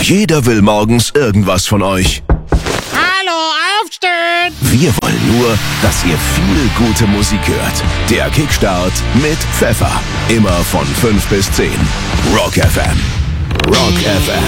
Jeder will morgens irgendwas von euch. Hallo, aufstehen! Wir wollen nur, dass ihr viel gute Musik hört. Der Kickstart mit Pfeffer. Immer von 5 bis 10. Rock FM. Rock FM.